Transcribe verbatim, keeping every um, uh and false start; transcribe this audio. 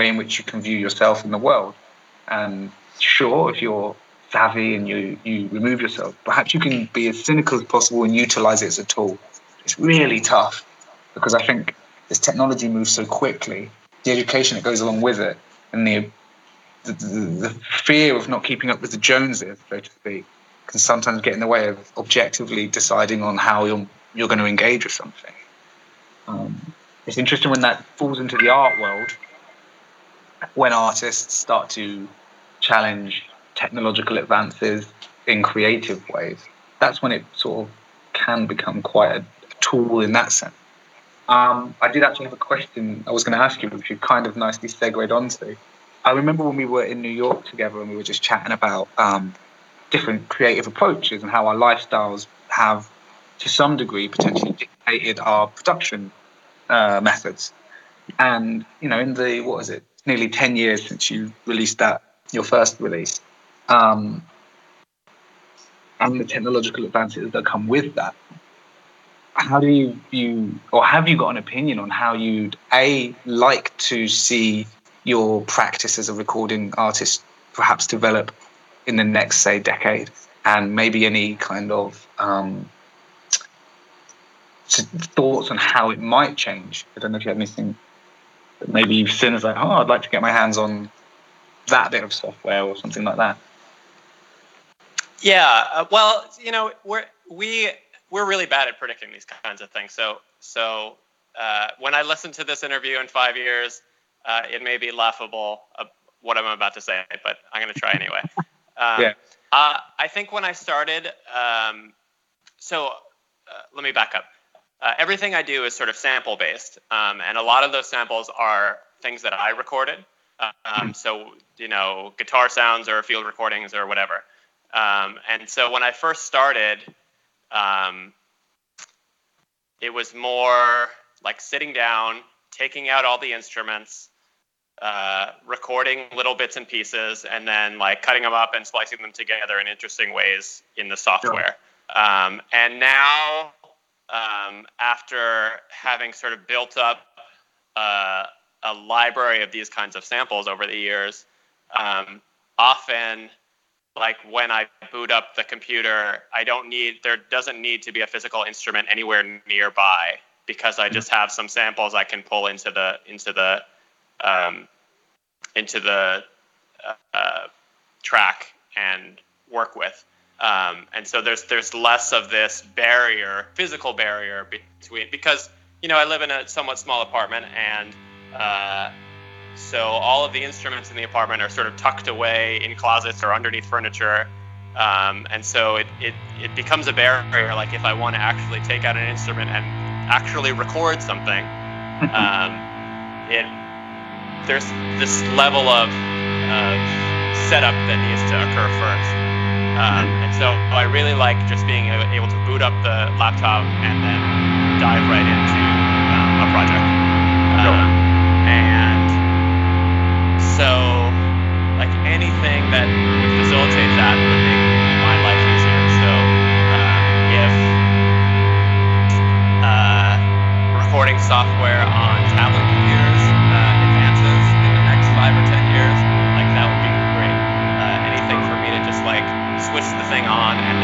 way in which you can view yourself in the world. And sure, if you're savvy and you, you remove yourself, perhaps you can be as cynical as possible and utilize it as a tool. It's really tough because I think this technology moves so quickly, the education that goes along with it, and the the, the, the fear of not keeping up with the Joneses, so to speak, can sometimes get in the way of objectively deciding on how you're, you're going to engage with something. Um, it's interesting when that falls into the art world, when artists start to challenge technological advances in creative ways. That's when it sort of can become quite a tool in that sense. Um, I did actually have a question I was going to ask you, which you kind of nicely segued onto. I remember when we were in New York together and we were just chatting about um, different creative approaches and how our lifestyles have, to some degree, potentially dictated our production uh, methods. And, you know, in the, what is it, nearly ten years since you released that, your first release, um, and the technological advances that come with that, how do you view, or have you got an opinion on how you'd, A, like to see your practice as a recording artist perhaps develop in the next, say, decade, and maybe any kind of um, thoughts on how it might change? I don't know if you have anything that maybe you've seen as like, oh, I'd like to get my hands on that bit of software or something like that. Yeah, uh, well, you know, we're we we're really bad at predicting these kinds of things. So so uh, when I listen to this interview in five years, uh, it may be laughable uh, what I'm about to say, but I'm going to try anyway. Um, yeah. Uh, I think when I started, um, so uh, let me back up. Uh, everything I do is sort of sample based, um, and a lot of those samples are things that I recorded. Um, so you know, guitar sounds or field recordings or whatever. Um, and so when I first started, um, it was more like sitting down, taking out all the instruments, uh, recording little bits and pieces, and then like cutting them up and splicing them together in interesting ways in the software. Sure. Um, and now, um, after having sort of built up uh, a library of these kinds of samples over the years, um, often, like when I boot up the computer, I don't need, there doesn't need to be a physical instrument anywhere nearby because I just have some samples I can pull into the into the um, into the uh, uh, track and work with. Um, and so there's there's less of this barrier, physical barrier between, because you know I live in a somewhat small apartment, and uh, so all of the instruments in the apartment are sort of tucked away in closets or underneath furniture. Um, and so it, it, it becomes a barrier. Like if I want to actually take out an instrument and actually record something, um, it, there's this level of, of setup that needs to occur first. Um, and so I really like just being able to boot up the laptop and then dive right into um, a project. Um, So, like anything that would facilitate that would make my life easier. So, uh, if uh, recording software on tablet computers uh, advances in the next five or ten years, like that would be great. Uh, anything for me to just like switch the thing on and